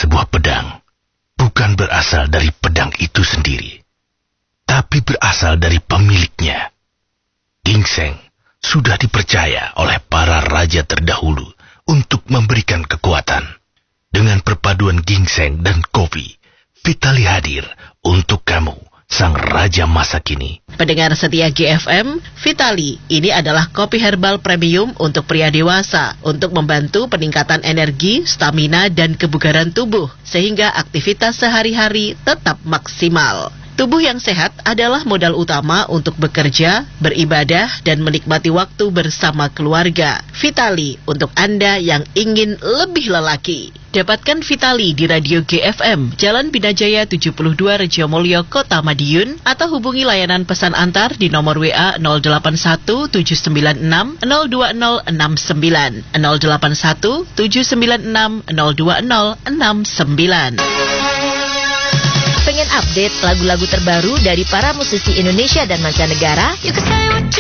sebuah pedang bukan berasal dari pedang itu sendiri, tapi berasal dari pemiliknya. Ginseng sudah dipercaya oleh para raja terdahulu untuk memberikan kekuatan. Dengan perpaduan ginseng dan kopi, Vitali hadir untuk kamu, sang raja masa kini. Pendengar setia GFM, Vitali ini adalah kopi herbal premium untuk pria dewasa untuk membantu peningkatan energi, stamina, dan kebugaran tubuh sehingga aktivitas sehari-hari tetap maksimal. Tubuh yang sehat adalah modal utama untuk bekerja, beribadah, dan menikmati waktu bersama keluarga. Vitali untuk Anda yang ingin lebih lelaki. Dapatkan Vitali di Radio GFM, Jalan Binajaya 72 Rejomolyo, Kota Madiun, atau hubungi layanan pesan antar di nomor WA 081 796 02069 081 796 02069. Pengen update lagu-lagu terbaru dari para musisi Indonesia dan mancanegara? Yuk ke